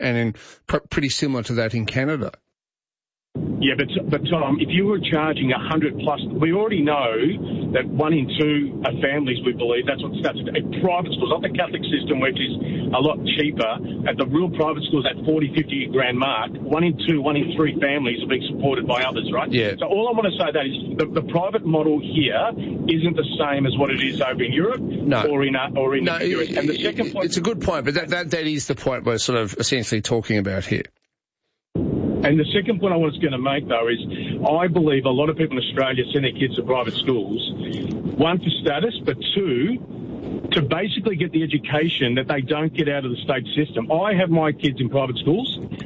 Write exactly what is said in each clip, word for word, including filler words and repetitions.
and in pr- pretty similar to that in Canada. Yeah, but, but Tom, if you were charging one hundred plus, we already know that one in two are families, we believe. That's what stats at private schools, not the Catholic system, which is a lot cheaper. At the real private schools, at forty, fifty grand mark, one in two, one in three families are being supported by others, right? Yeah. So all I want to say that is the, the private model here isn't the same as what it is over in Europe no. or in uh, or in no, the U S. And the second point, it's a good point, but that, that, that is the point we're sort of essentially talking about here. And the second point I was going to make, though, is I believe a lot of people in Australia send their kids to private schools, one, for status, but two, to basically get the education that they don't get out of the state system. I have my kids in private schools.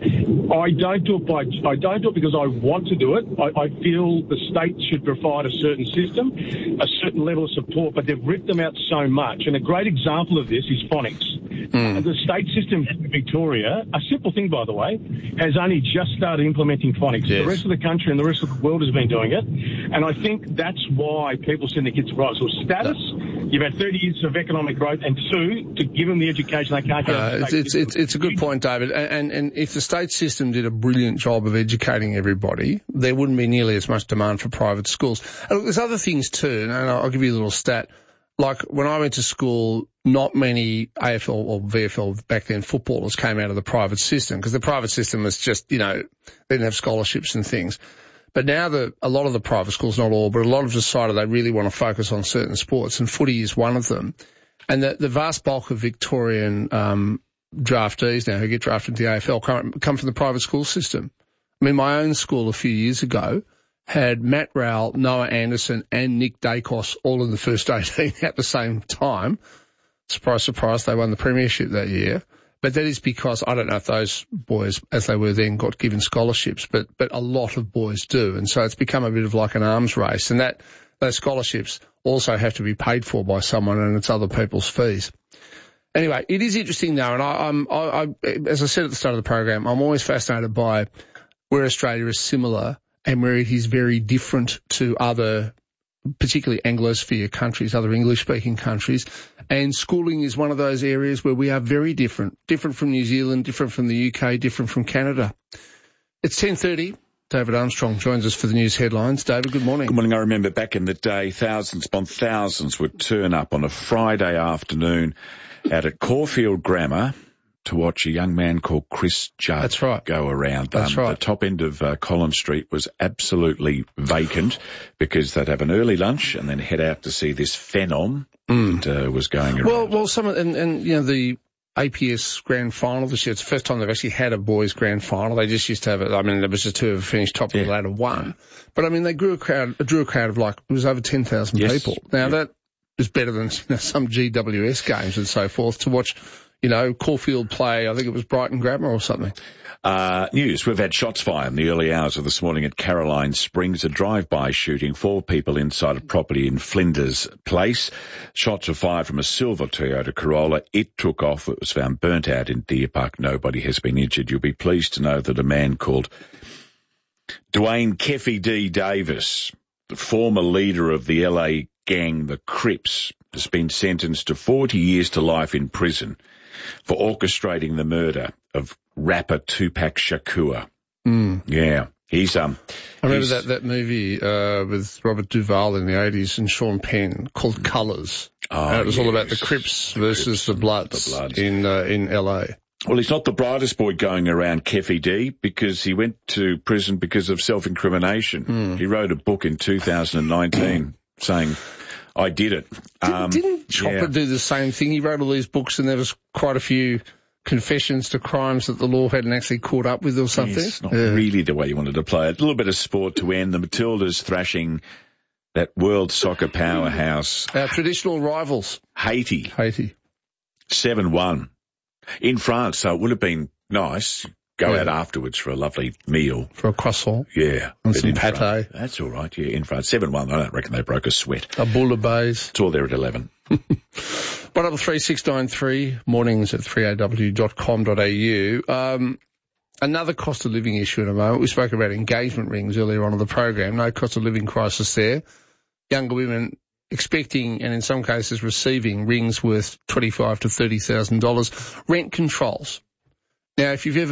I don't do it by, I don't do it because I want to do it. I, I feel the state should provide a certain system, a certain level of support, but they've ripped them out so much. And a great example of this is phonics. Mm. The state system in Victoria, a simple thing, by the way, has only just started implementing phonics. Yes. The rest of the country and the rest of the world has been doing it. And I think that's why people send their kids to private schools. Status, no. You've had thirty years of economic growth, and two, to give them the education they can't get. Uh, it's, it's, it's, it's a good point, David. And, and, and if the state system did a brilliant job of educating everybody, there wouldn't be nearly as much demand for private schools. And look, there's other things too, and I'll give you a little stat. Like, when I went to school, not many A F L or V F L back then footballers came out of the private system, because the private system was just, you know, they didn't have scholarships and things. But now the, a lot of the private schools, not all, but a lot have decided they really want to focus on certain sports, and footy is one of them. And the, the vast bulk of Victorian um, draftees now who get drafted into the A F L come, come from the private school system. I mean, my own school a few years ago had Matt Rowell, Noah Anderson and Nick Dacos all in the first eighteen at the same time. Surprise, surprise, they won the premiership that year. But that is because, I don't know if those boys, as they were then, got given scholarships, but, but a lot of boys do. And so it's become a bit of like an arms race. And that, those scholarships also have to be paid for by someone, and it's other people's fees. Anyway, it is interesting though, and I, I'm, I, I, as I said at the start of the program, I'm always fascinated by where Australia is similar and where it is very different to other, particularly Anglosphere countries, other English-speaking countries. And schooling is one of those areas where we are very different, different from New Zealand, different from the U K, different from Canada. It's ten thirty. David Armstrong joins us for the news headlines. David, good morning. Good morning. I remember back in the day, thousands upon thousands would turn up on a Friday afternoon out at Caulfield Grammar to watch a young man called Chris Judd That's right. go around. That's um, right. The top end of uh, Collins Street was absolutely vacant because they'd have an early lunch and then head out to see this phenom mm. that uh, was going around. Well, well, some of, and, and you know, the A P S grand final this year, it's the first time they've actually had a boys grand final. They just used to have it. I mean, there was just two who finished top of the ladder one. But I mean, they grew a crowd, drew a crowd of like, it was over ten thousand yes. people. Now yeah. that is better than you know, some G W S games and so forth to watch. You know, Caulfield play, I think it was Brighton Grammar or something. Uh, news, we've had shots fired in the early hours of this morning at Caroline Springs, a drive-by shooting, four people inside a property in Flinders Place. Shots were fired from a silver Toyota Corolla. It took off. It was found burnt out in Deer Park. Nobody has been injured. You'll be pleased to know that a man called Dwayne Keffy D. Davis, the former leader of the L A gang, the Crips, has been sentenced to forty years to life in prison for orchestrating the murder of rapper Tupac Shakur. Mm. Yeah. He's, um... I remember he's, that, that movie, uh, with Robert Duvall in the eighties and Sean Penn called Colours. Oh, and it was yes. all about the Crips the versus Crips the Bloods, the Bloods. in, uh, in L A. Well, he's not the brightest boy going around, Keffy D, because he went to prison because of self-incrimination. Mm. He wrote a book in two thousand nineteen saying, I did it. Didn't, um, didn't Chopper yeah. do the same thing? He wrote all these books and there was quite a few confessions to crimes that the law hadn't actually caught up with or something. It's not yeah. really the way you wanted to play it. A little bit of sport to end. The Matildas thrashing that world soccer powerhouse. Our traditional rivals. Haiti. Haiti. seven one. In France, so it would have been nice. Go yeah. out afterwards for a lovely meal. For a croissant. Yeah. And some pate. France, that's all right, yeah. In France, seven one. I don't reckon they broke a sweat. A bouillabaisse. It's all there at eleven. one double three six nine three, mornings at three a w dot com dot a u. Um, another cost of living issue in a moment. We spoke about engagement rings earlier on in the program. No cost of living crisis there. Younger women expecting and in some cases receiving rings worth twenty-five to thirty thousand dollars. Rent controls. Now, if you've ever